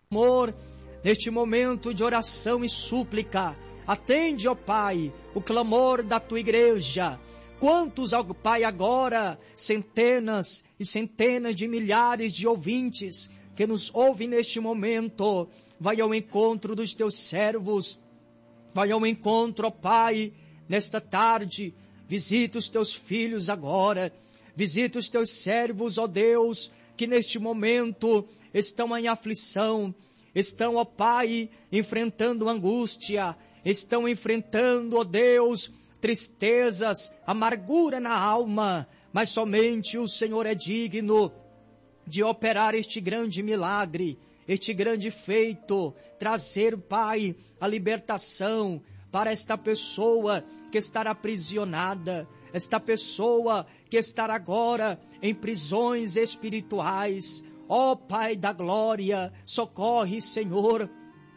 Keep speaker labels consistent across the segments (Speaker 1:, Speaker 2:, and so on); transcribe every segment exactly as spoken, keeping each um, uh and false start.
Speaker 1: Amor, neste momento de oração e súplica, atende, ó Pai, o clamor da tua igreja. Quantos, ó Pai, agora, centenas e centenas de milhares de ouvintes que nos ouvem neste momento, vai ao encontro dos teus servos, vai ao encontro, ó Pai, nesta tarde, visita os teus filhos agora, visita os teus servos, ó Deus, que neste momento estão em aflição, estão, ó Pai, enfrentando angústia, estão enfrentando, ó Deus, tristezas, amargura na alma, mas somente o Senhor é digno de operar este grande milagre, este grande feito, trazer, Pai, a libertação para esta pessoa que está aprisionada, esta pessoa que está agora em prisões espirituais. Ó Pai da glória, socorre, Senhor,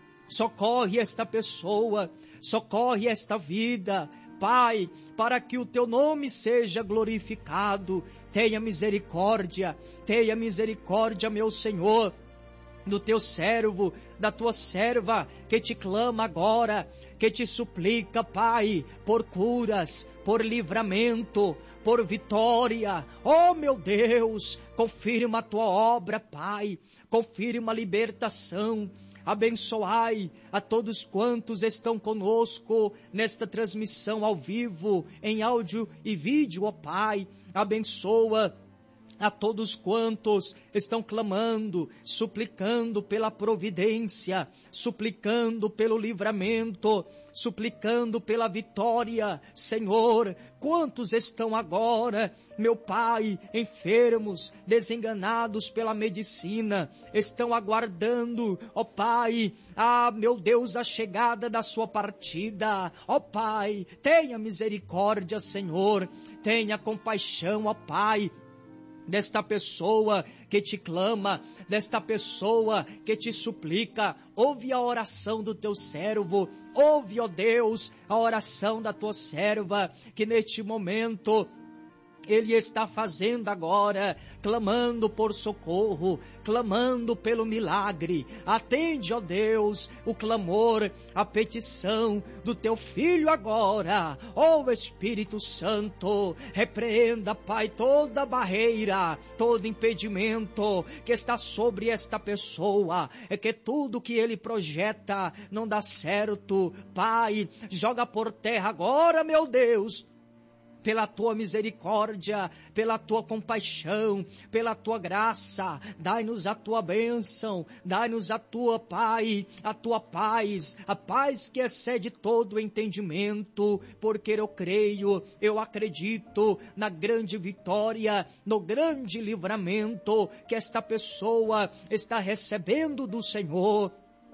Speaker 1: socorre esta pessoa, socorre esta vida, Pai, para que o teu nome seja glorificado. Tenha misericórdia, tenha misericórdia, meu Senhor, do teu servo, da tua serva, que te clama agora, que te suplica, Pai, por curas, por livramento, por vitória. Oh, meu Deus, confirma a tua obra, Pai, confirma a libertação. Abençoai a todos quantos estão conosco nesta transmissão ao vivo, em áudio e vídeo, ó Pai. Abençoa a todos quantos estão clamando, suplicando pela providência, suplicando pelo livramento, suplicando pela vitória. Senhor, quantos estão agora, meu Pai, enfermos, desenganados pela medicina, estão aguardando, ó Pai, ah, meu Deus, a chegada da sua partida. Ó Pai, tenha misericórdia, Senhor, tenha compaixão, ó Pai, desta pessoa que te clama, desta pessoa que te suplica. Ouve a oração do teu servo, ouve, ó Deus, a oração da tua serva, que neste momento ele está fazendo agora, clamando por socorro, clamando pelo milagre. Atende, ó Deus, o clamor, a petição do teu filho agora. Ó Espírito Santo, repreenda, Pai, toda barreira, todo impedimento que está sobre esta pessoa, é que tudo que ele projeta não dá certo. Pai, joga por terra agora, meu Deus, pela tua misericórdia, pela tua compaixão, pela tua graça. Dai-nos a tua bênção, dai-nos a tua, Pai, a tua paz, a paz que excede todo entendimento, porque eu creio, eu acredito na grande vitória, no grande livramento que esta pessoa está recebendo do Senhor.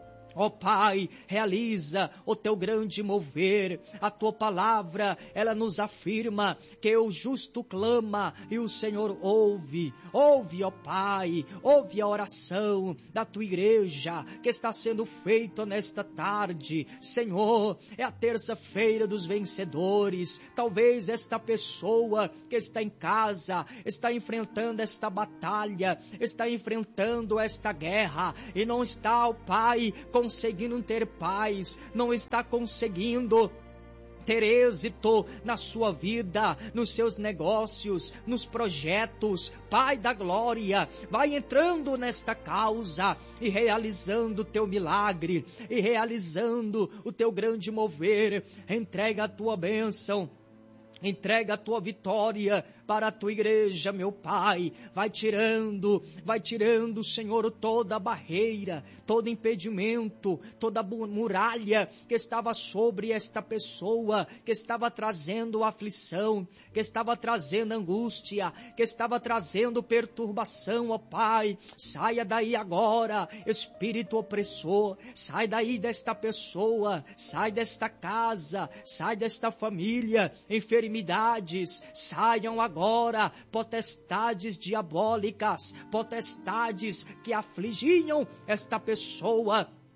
Speaker 1: Ó oh, Pai, realiza o teu grande mover. A tua palavra, ela nos afirma que o justo clama e o Senhor ouve. Ouve, ó oh, Pai, ouve a oração da tua igreja que está sendo feita nesta tarde. Senhor, é a terça-feira dos vencedores. Talvez esta pessoa que está em casa, está enfrentando esta batalha, está enfrentando esta guerra e não está, ó oh, Pai, conseguindo ter paz, não está conseguindo ter êxito na sua vida, nos seus negócios, nos projetos. Pai da glória, vai entrando nesta causa e realizando o teu milagre, e realizando o teu grande mover. Entrega a tua bênção, entrega a tua vitória para a tua igreja, meu Pai. Vai tirando, vai tirando, Senhor, toda barreira, todo impedimento, toda muralha que estava sobre esta pessoa, que estava trazendo aflição, que estava trazendo angústia, que estava trazendo perturbação, ó Pai. Saia daí agora, espírito opressor, sai daí desta pessoa, sai desta casa, sai desta família. Enfermidades, saiam agora. Agora, potestades diabólicas, potestades que afligiam esta pessoa,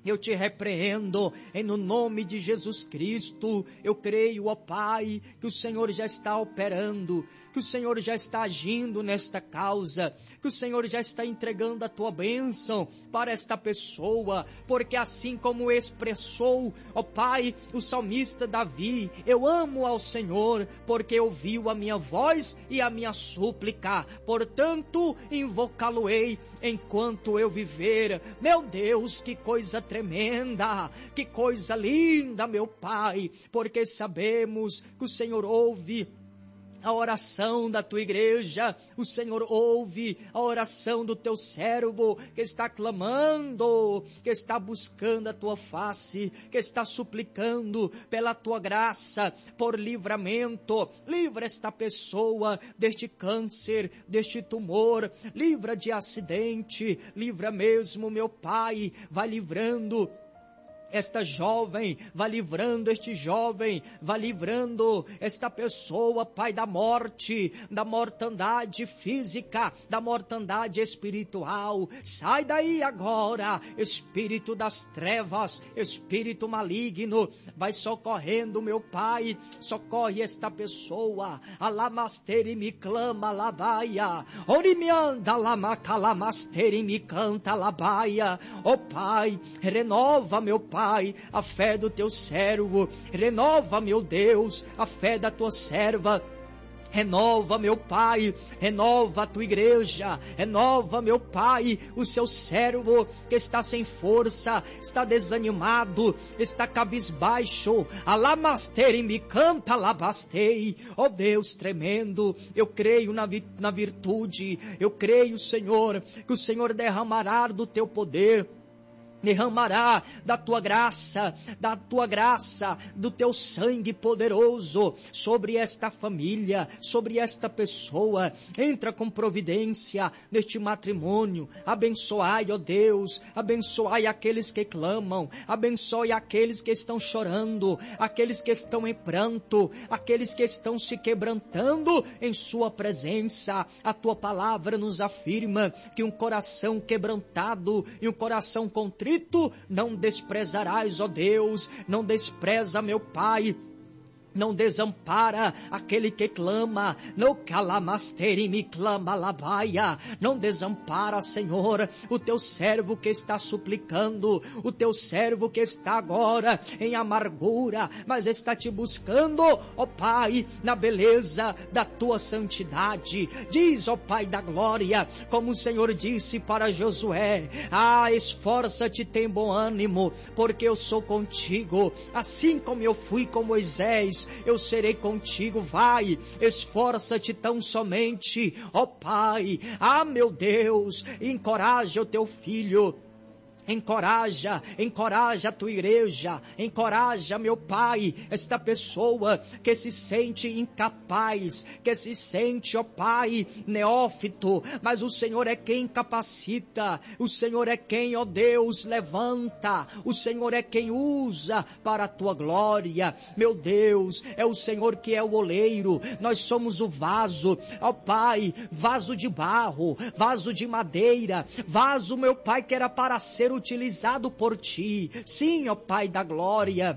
Speaker 1: Eu te repreendo em no nome de Jesus Cristo. Eu creio, ó Pai, que o Senhor já está operando, que o Senhor já está agindo nesta causa, que o Senhor já está entregando a tua bênção para esta pessoa, porque assim como expressou, ó Pai, o salmista Davi, eu amo ao Senhor, porque ouviu a minha voz e a minha súplica, portanto invocá-lo-ei enquanto eu viver. Meu Deus, que coisa tremenda, que coisa linda, meu Pai, porque sabemos que o Senhor ouve a oração da tua igreja, o Senhor ouve a oração do teu servo que está clamando, que está buscando a tua face, que está suplicando pela tua graça, por livramento. Livra esta pessoa deste câncer, deste tumor, livra de acidente, livra mesmo, meu Pai, vai livrando esta jovem, vai livrando este jovem, vai livrando esta pessoa, Pai, da morte, da mortandade física, da mortandade espiritual. Sai daí agora, espírito das trevas, espírito maligno, vai socorrendo, meu Pai, socorre esta pessoa. Alamasteri me clama labaia, orimianda lamacalamasteri me canta labaia. Ó Pai, renova, meu Pai, Pai, a fé do teu servo, renova, meu Deus, a fé da tua serva. Renova, meu Pai, renova a tua igreja, renova, meu Pai, o seu servo que está sem força, está desanimado, está cabisbaixo. Alamastei, me canta, alabastei. Ó Deus tremendo, eu creio na, vi- na virtude, eu creio, Senhor, que o Senhor derramará do teu poder, derramará da tua graça, da tua graça, do teu sangue poderoso sobre esta família, sobre esta pessoa. Entra com providência neste matrimônio, abençoai, ó Deus, abençoai aqueles que clamam, abençoe aqueles que estão chorando, aqueles que estão em pranto, aqueles que estão se quebrantando em sua presença. A tua palavra nos afirma que um coração quebrantado e um coração contrito não desprezarás, ó Deus, não despreza, meu Pai. Não desampara aquele que clama, no calamasteri me clama labaia. Não desampara, Senhor, o teu servo que está suplicando, o teu servo que está agora em amargura, mas está te buscando, ó Pai, na beleza da tua santidade. Diz, ó Pai da glória, como o Senhor disse para Josué: ah, esforça-te, tem bom ânimo, porque eu sou contigo. Assim como eu fui com Moisés, eu serei contigo. Vai, esforça-te tão somente, ó Pai. Ah, meu Deus, encoraja o teu filho. Encoraja, encoraja a tua igreja, encoraja, meu Pai, esta pessoa que se sente incapaz, que se sente, ó Pai, neófito, mas o Senhor é quem capacita, o Senhor é quem, ó Deus, levanta, o Senhor é quem usa para a tua glória. Meu Deus, é o Senhor que é o oleiro, nós somos o vaso, ó Pai, vaso de barro, vaso de madeira, vaso, meu Pai, que era para ser utilizado por ti. Sim, ó Pai da glória,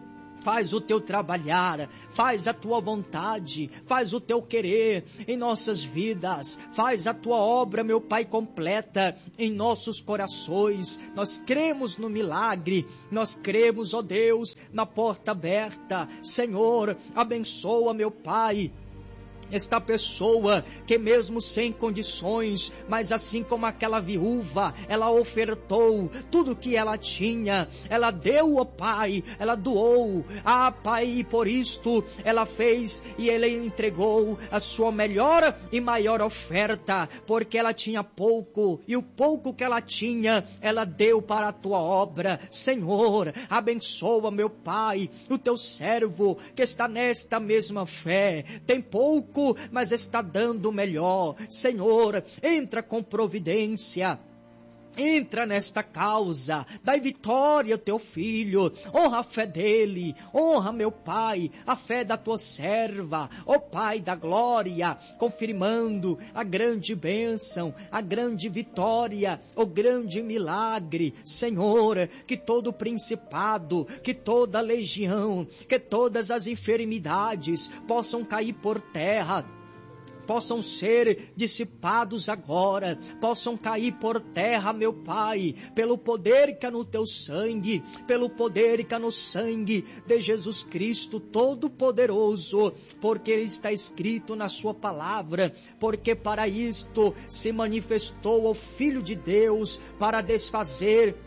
Speaker 1: faz o teu trabalhar, faz a tua vontade, faz o teu querer em nossas vidas, faz a tua obra, meu Pai, completa em nossos corações. Nós cremos no milagre, nós cremos, ó Deus, na porta aberta. Senhor, abençoa, meu Pai, esta pessoa que mesmo sem condições, mas assim como aquela viúva, ela ofertou tudo que ela tinha, ela deu, ó Pai, ela doou. Ah, Pai, e por isto ela fez e ela entregou a sua melhor e maior oferta, porque ela tinha pouco, e o pouco que ela tinha, ela deu para a tua obra. Senhor, abençoa, meu Pai, o teu servo que está nesta mesma fé, tem pouco, mas está dando o melhor. Senhor, entra com providência Entra nesta causa, dai vitória ao teu filho, honra a fé dele, honra, meu Pai, a fé da tua serva, ó Pai da glória, confirmando a grande bênção, a grande vitória, o grande milagre. Senhor, que todo principado, que toda legião, que todas as enfermidades possam cair por terra, possam ser dissipados agora, possam cair por terra, meu Pai, pelo poder que há no teu sangue, pelo poder que há no sangue de Jesus Cristo Todo-Poderoso, porque está escrito na sua palavra, porque para isto se manifestou o Filho de Deus, para desfazer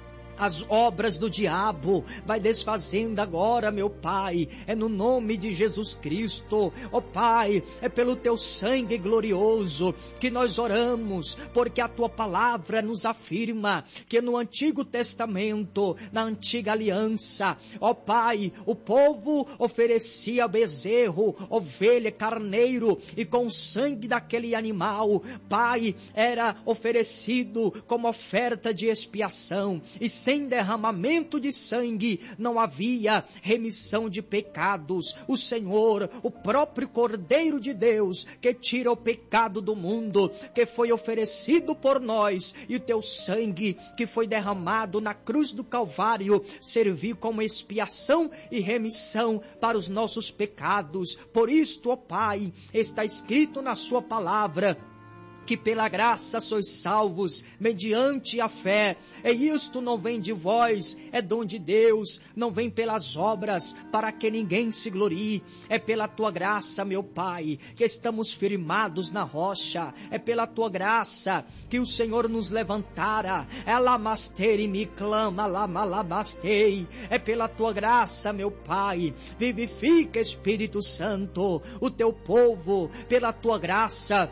Speaker 1: as obras do diabo. Vai desfazendo agora, meu Pai, é no nome de Jesus Cristo, ó Pai, é pelo teu sangue glorioso que nós oramos, porque a tua palavra nos afirma que no Antigo Testamento, na antiga aliança, ó Pai, o povo oferecia bezerro, ovelha, carneiro, e com o sangue daquele animal, Pai, era oferecido como oferta de expiação, e sem derramamento de sangue não havia remissão de pecados. O Senhor, o próprio Cordeiro de Deus, que tira o pecado do mundo, que foi oferecido por nós, e o teu sangue que foi derramado na cruz do Calvário, serviu como expiação e remissão para os nossos pecados. Por isto, ó Pai, está escrito na sua palavra, que pela graça sois salvos, mediante a fé, e isto não vem de vós, é dom de Deus, não vem pelas obras, para que ninguém se glorie, é pela tua graça, meu Pai, que estamos firmados na rocha, é pela tua graça, que o Senhor nos levantara, é lamastei e me clama, lamalabastei, é pela tua graça, meu Pai, vivifica, Espírito Santo, o teu povo, pela tua graça,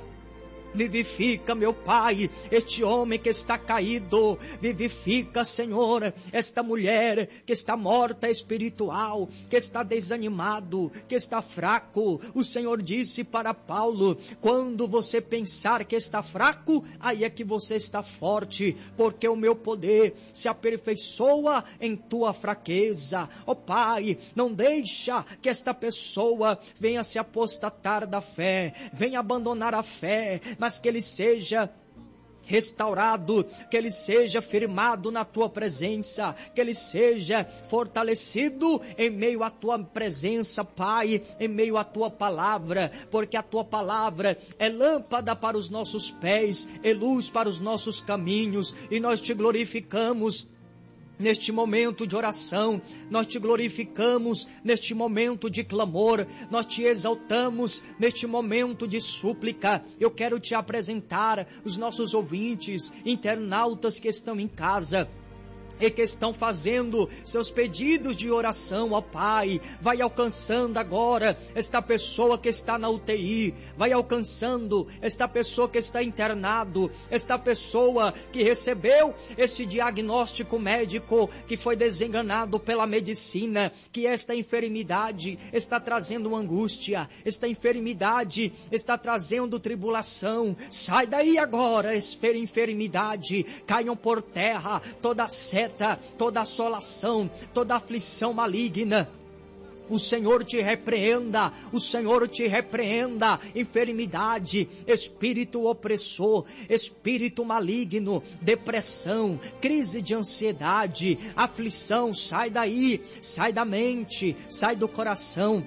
Speaker 1: vivifica, meu Pai, este homem que está caído, vivifica, Senhor, esta mulher que está morta espiritual, que está desanimado, que está fraco. O Senhor disse para Paulo, quando você pensar que está fraco, aí é que você está forte, porque o meu poder se aperfeiçoa em tua fraqueza. Ó Pai, não deixa que esta pessoa venha se apostatar da fé, venha abandonar a fé, mas que ele seja restaurado, que ele seja firmado na tua presença, que ele seja fortalecido em meio à tua presença, Pai, em meio à tua palavra, porque a tua palavra é lâmpada para os nossos pés, é luz para os nossos caminhos, e nós te glorificamos neste momento de oração, nós te glorificamos neste momento de clamor, nós te exaltamos neste momento de súplica. Eu quero te apresentar os nossos ouvintes, internautas que estão em casa e que estão fazendo seus pedidos de oração, ó Pai. Vai alcançando agora esta pessoa que está na U T I, vai alcançando esta pessoa que está internado, esta pessoa que recebeu este diagnóstico médico, que foi desenganado pela medicina, que esta enfermidade está trazendo angústia, esta enfermidade está trazendo tribulação. Sai daí agora, enfermidade, caiam por terra toda seta, toda assolação, toda aflição maligna. O Senhor te repreenda, o Senhor te repreenda, enfermidade, espírito opressor, espírito maligno, depressão, crise de ansiedade, aflição, sai daí, sai da mente, sai do coração.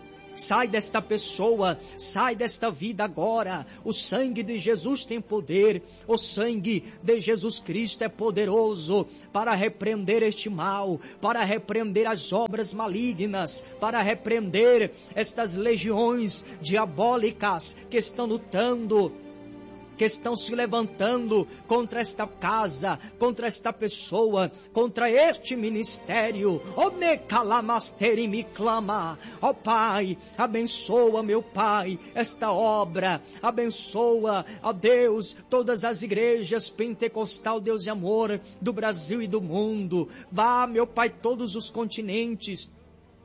Speaker 1: Sai desta pessoa, sai desta vida agora. O sangue de Jesus tem poder, o sangue de Jesus Cristo é poderoso para repreender este mal, para repreender as obras malignas, para repreender estas legiões diabólicas que estão lutando, que estão se levantando contra esta casa, contra esta pessoa, contra este ministério. Ó Necalamasteri me clama, ó Pai, abençoa, meu Pai, esta obra, abençoa, ó Deus, todas as igrejas pentecostal, Deus e amor, do Brasil e do mundo. Vá, meu Pai, todos os continentes,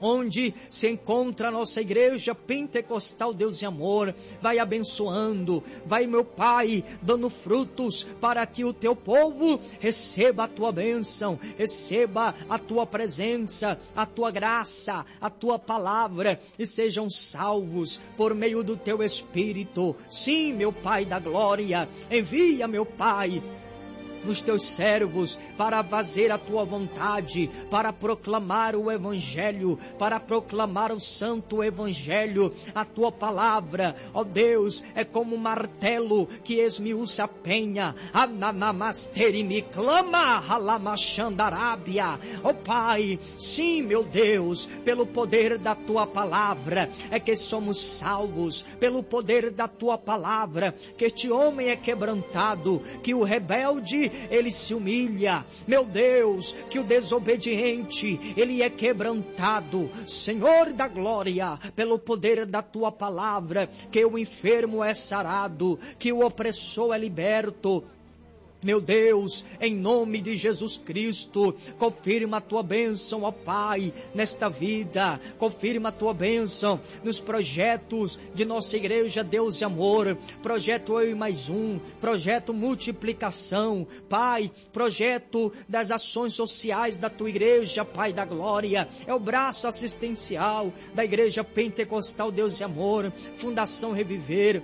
Speaker 1: onde se encontra a nossa igreja pentecostal, Deus e amor, vai abençoando, vai, meu Pai, dando frutos para que o teu povo receba a tua bênção, receba a tua presença, a tua graça, a tua palavra, e sejam salvos por meio do teu Espírito. Sim, meu Pai da glória, envia, meu Pai, nos teus servos para fazer a tua vontade, para proclamar o Evangelho, para proclamar o santo Evangelho. A tua palavra, ó Deus, é como um martelo que esmiuça a penha. Ananamasteri me clama, halamachandarábia. Ó Pai, sim, meu Deus, pelo poder da tua palavra é que somos salvos, pelo poder da tua palavra que este homem é quebrantado, que o rebelde ele se humilha, meu Deus, que o desobediente ele é quebrantado. Senhor da glória, pelo poder da tua palavra, que o enfermo é sarado, que o opressor é liberto. Meu Deus, em nome de Jesus Cristo, confirma a tua bênção, ó Pai, nesta vida. Confirma a tua bênção nos projetos de nossa igreja, Deus e amor. Projeto Eu e Mais Um, projeto Multiplicação, Pai, projeto das ações sociais da tua igreja, Pai da glória. É o braço assistencial da igreja pentecostal, Deus e amor. Fundação Reviver,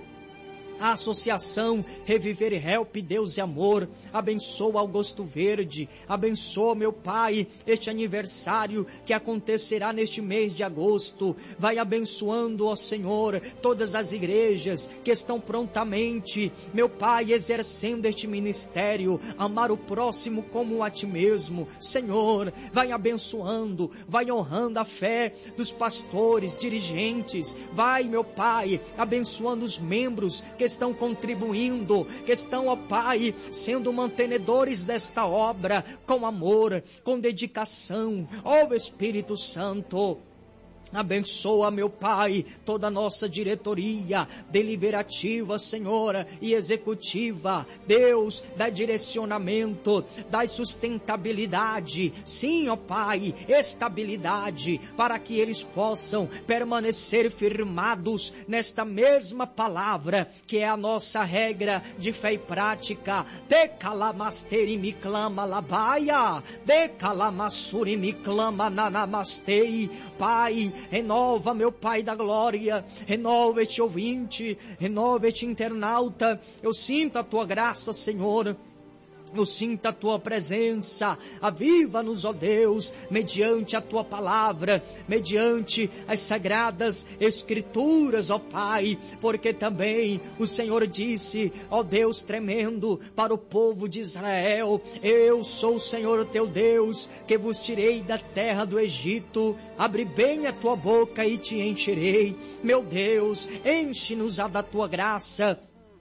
Speaker 1: a associação Reviver Help, Deus e amor. Abençoa Augusto Verde, abençoa, meu Pai, este aniversário que acontecerá neste mês de agosto. Vai abençoando, ó Senhor, todas as igrejas que estão prontamente, meu Pai, exercendo este ministério, amar o próximo como a ti mesmo. Senhor, vai abençoando, vai honrando a fé dos pastores, dirigentes. Vai, meu Pai, abençoando os membros que estão contribuindo, que estão, ó Pai, sendo mantenedores desta obra, com amor, com dedicação. Ó Espírito Santo, abençoa, meu Pai, toda a nossa diretoria deliberativa, Senhora, e executiva. Deus, dá direcionamento, dá sustentabilidade. Sim, ó Pai, estabilidade, para que eles possam permanecer firmados nesta mesma palavra, que é a nossa regra de fé e prática. De calamasteri me clama labaia, de calamassuri me clama nanamastei. Pai, renova, meu Pai da glória, renova este ouvinte, renova este internauta. Eu sinto a tua graça, Senhor. Eu sinto a tua presença. Aviva-nos, ó Deus, mediante a tua palavra, mediante as sagradas escrituras, ó Pai, porque também o Senhor disse, ó Deus tremendo, para o povo de Israel: eu sou o Senhor teu Deus, que vos tirei da terra do Egito. Abre bem a tua boca e te encherei. Meu Deus, enche-nos da tua graça,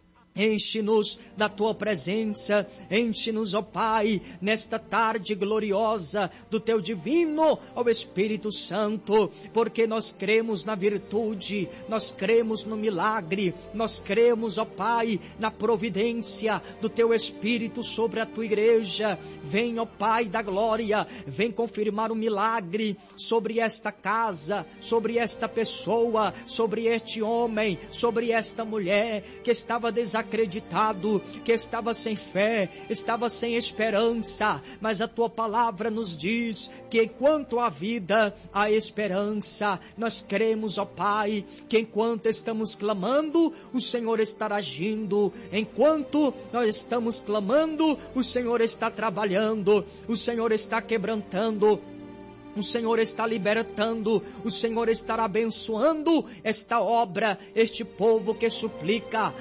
Speaker 1: enche-nos da tua presença, enche-nos, ó Pai, nesta tarde gloriosa do teu divino, ó Espírito Santo, porque nós cremos na virtude, nós cremos no milagre, nós cremos, ó Pai, na providência do teu Espírito sobre a tua igreja. Vem, ó Pai da glória, vem confirmar o milagre sobre esta casa, sobre esta pessoa, sobre este homem, sobre esta mulher que estava desacreditada, acreditado, que estava sem fé, estava sem esperança, mas a tua palavra nos diz que enquanto há vida, há esperança. Nós cremos, ó Pai, que enquanto estamos clamando, o Senhor estará agindo. Enquanto nós estamos clamando, o Senhor está trabalhando, o Senhor está quebrantando, o Senhor está libertando, o Senhor está abençoando esta obra, este povo que suplica.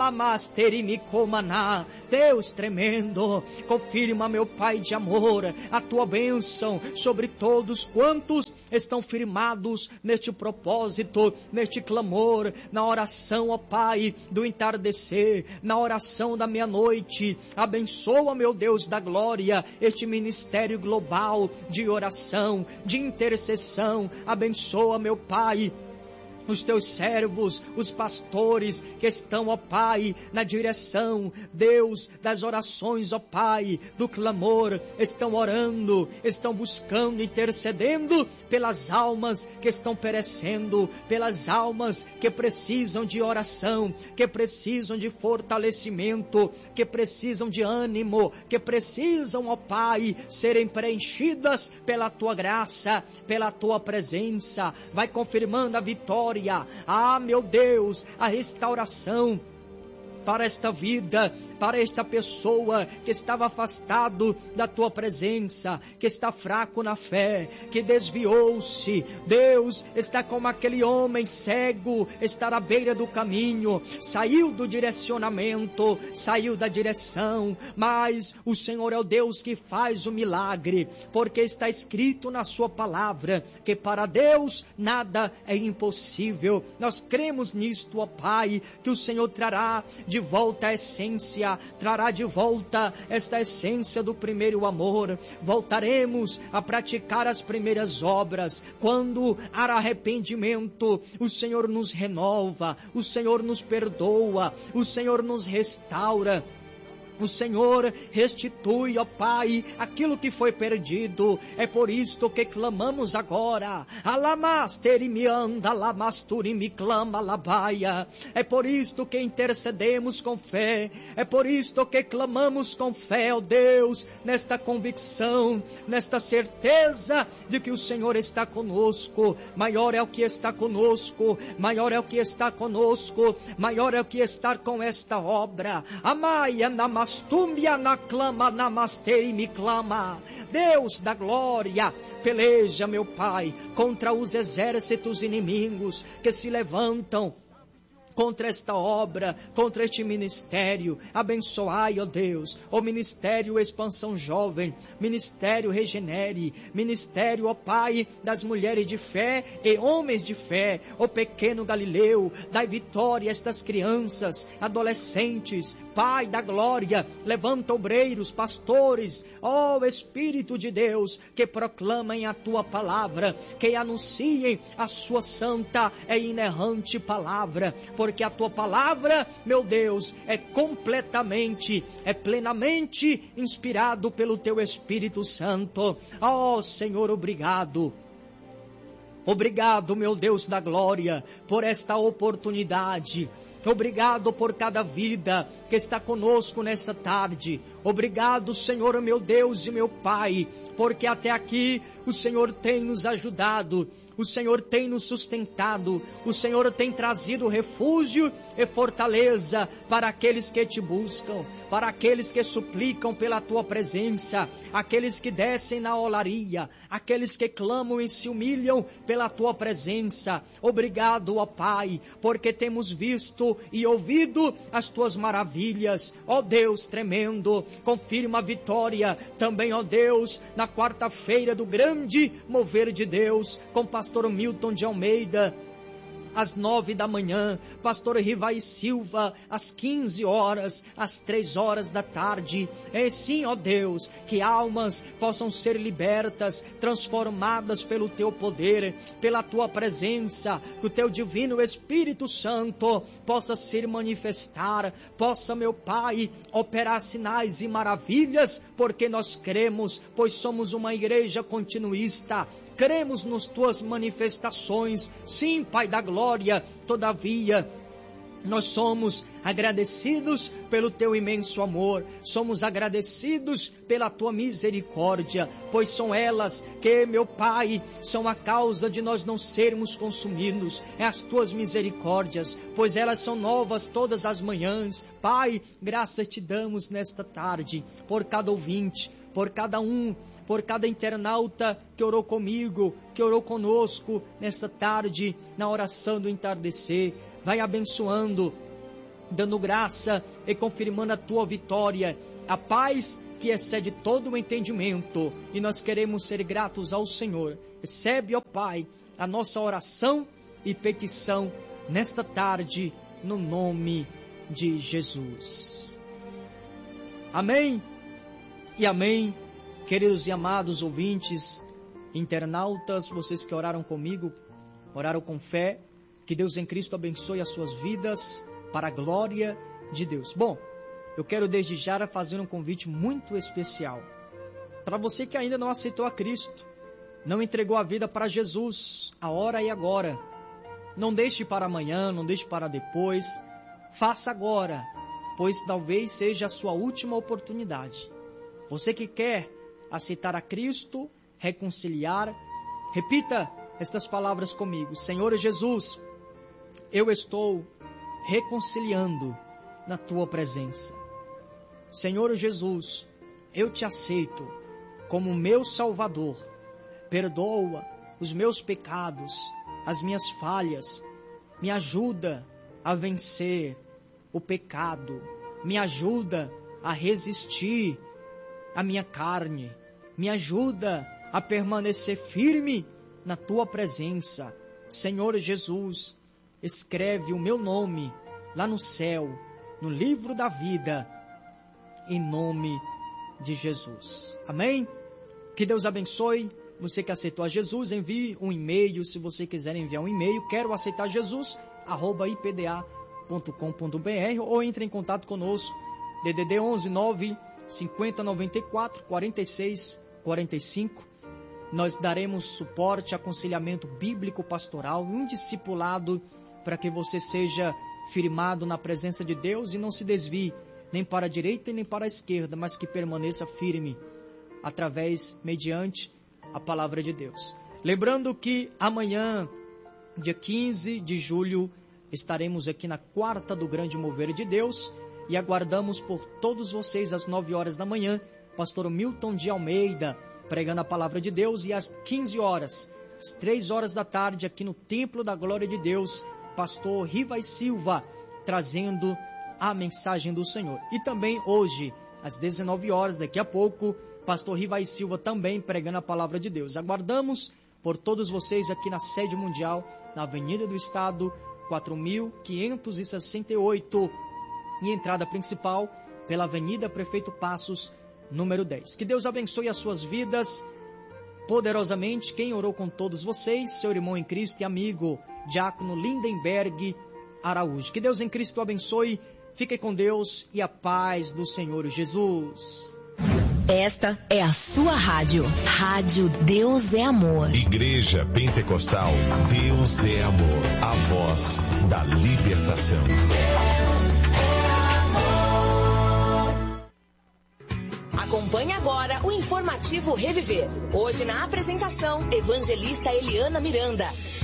Speaker 1: Alamasterimicomaná. Deus tremendo, confirma, meu Pai de amor, a tua bênção sobre todos quantos estão firmados neste propósito, neste clamor, na oração, ó Pai, do entardecer, na oração da meia-noite. Abençoa, meu Deus da glória, este ministério global de oração, de intercessão. Abençoa, meu Pai, os teus servos, os pastores que estão, ó Pai, na direção, Deus, das orações, ó Pai, do clamor, estão orando, estão buscando, intercedendo pelas almas que estão perecendo, pelas almas que precisam de oração, que precisam de fortalecimento, que precisam de ânimo, que precisam, ó Pai, serem preenchidas pela tua graça, pela tua presença. Vai confirmando a vitória. Ah, meu Deus, a restauração para esta vida, para esta pessoa que estava afastado da tua presença, que está fraco na fé, que desviou-se. Deus está como aquele homem cego, está à beira do caminho, saiu do direcionamento, saiu da direção, mas o Senhor é o Deus que faz o milagre, porque está escrito na sua palavra, que para Deus nada é impossível. Nós cremos nisto, ó Pai, que o Senhor trará de volta a essência, trará de volta esta essência do primeiro amor. Voltaremos a praticar as primeiras obras. Quando há arrependimento, o Senhor nos renova, o Senhor nos perdoa, o Senhor nos restaura. O Senhor restitui, ó Pai, aquilo que foi perdido. É por isto que clamamos agora. Alamasтерimianda, alamasturimi clama labaia. É por isto que intercedemos com fé. É por isto que clamamos com fé, ó Deus, nesta convicção, nesta certeza de que o Senhor está conosco. Maior é o que está conosco, maior é o que está conosco, maior é o que está com esta obra. Amaia namas Tumbia na clama, namasteri me clama. Deus da glória, peleja, meu Pai, contra os exércitos inimigos que se levantam contra esta obra, contra este ministério. Abençoai, ó Deus, o ministério Expansão Jovem, ministério Regenere, ministério, ó Pai, das mulheres de fé e homens de fé, o pequeno Galileu. Dai vitória a estas crianças, adolescentes, Pai da glória. Levanta obreiros, pastores, ó Espírito de Deus, que proclamem a tua palavra, que anunciem a sua santa e inerrante palavra, porque a tua palavra, meu Deus, é completamente, é plenamente inspirado pelo teu Espírito Santo. Ó Senhor, obrigado. Obrigado, meu Deus da glória, por esta oportunidade. Obrigado por cada vida que está conosco nessa tarde. Obrigado, Senhor, meu Deus e meu Pai, porque até aqui o Senhor tem nos ajudado, o Senhor tem nos sustentado, o Senhor tem trazido refúgio e fortaleza para aqueles que te buscam, para aqueles que suplicam pela tua presença, aqueles que descem na olaria, aqueles que clamam e se humilham pela tua presença. Obrigado, ó Pai, porque temos visto e ouvido as tuas maravilhas. Ó Deus tremendo, confirma a vitória também, ó Deus, na quarta-feira do grande mover de Deus, com pastor Milton de Almeida, às nove da manhã, pastor Rivai Silva, às quinze horas, às três horas da tarde. É sim, ó Deus, que almas possam ser libertas, transformadas pelo teu poder, pela tua presença, que o teu divino Espírito Santo possa se manifestar, possa, meu Pai, operar sinais e maravilhas, porque nós cremos, pois somos uma igreja continuista. Cremos nas tuas manifestações, sim, Pai da glória. Todavia, nós somos agradecidos pelo teu imenso amor, somos agradecidos pela tua misericórdia, pois são elas que, meu Pai, são a causa de nós não sermos consumidos. É as tuas misericórdias, pois elas são novas todas as manhãs. Pai, graças te damos nesta tarde, por cada ouvinte, por cada um, por cada internauta que orou comigo, que orou conosco nesta tarde, na oração do entardecer. Vai abençoando, dando graça e confirmando a tua vitória, a paz que excede todo o entendimento. E nós queremos ser gratos ao Senhor. Recebe, ó Pai, a nossa oração e petição nesta tarde, no nome de Jesus. Amém e amém. Queridos e amados ouvintes, internautas, vocês que oraram comigo, oraram com fé, Que Deus em Cristo abençoe as suas vidas para a glória de Deus. Bom, eu quero desde já fazer um convite muito especial. Para você que ainda não aceitou a Cristo, não entregou a vida para Jesus, a hora é agora. Não deixe para amanhã, não deixe para depois. Faça agora, pois talvez seja a sua última oportunidade. Você que quer aceitar a Cristo, reconciliar, repita estas palavras comigo. Senhor Jesus, eu estou reconciliando na tua presença. Senhor Jesus, eu te aceito como meu Salvador. Perdoa os meus pecados, as minhas falhas. Me ajuda a vencer o pecado. Me ajuda a resistir à minha carne. Me ajuda a permanecer firme na tua presença. Senhor Jesus, escreve o meu nome lá no céu, no livro da vida, em nome de Jesus. Amém? Que Deus abençoe. Você que aceitou a Jesus, envie um e-mail. Se você quiser enviar um e-mail, quero aceitar Jesus, arroba i p d a ponto com ponto b r, ou entre em contato conosco, D D D onze nove cinquenta noventa e quatro quarenta e seis quarenta e cinco. Nós daremos suporte, aconselhamento bíblico pastoral, um discipulado para que você seja firmado na presença de Deus e não se desvie nem para a direita nem para a esquerda, mas que permaneça firme através, mediante a palavra de Deus. Lembrando que amanhã, dia quinze de julho, estaremos aqui na quarta do Grande Mover de Deus e aguardamos por todos vocês às nove horas da manhã, pastor Milton de Almeida, pregando a palavra de Deus, e às quinze horas, às três horas da tarde, aqui no Templo da Glória de Deus, pastor Rivas Silva, trazendo a mensagem do Senhor. E também hoje, às dezenove horas, daqui a pouco, pastor Rivas Silva também pregando a palavra de Deus. Aguardamos por todos vocês aqui na sede mundial, na Avenida do Estado, quatro mil quinhentos e sessenta e oito, e entrada principal pela Avenida Prefeito Passos, número dez. Que Deus abençoe as suas vidas poderosamente. Quem orou com todos vocês, seu irmão em Cristo e amigo, Diácono Lindenberg Araújo. Que Deus em Cristo abençoe. Fique com Deus e a paz do Senhor Jesus.
Speaker 2: Esta é a sua rádio. Rádio Deus é Amor.
Speaker 3: Igreja Pentecostal Deus é Amor. A voz da libertação.
Speaker 2: Acompanhe agora o informativo Reviver. Hoje na apresentação, evangelista Eliana Miranda.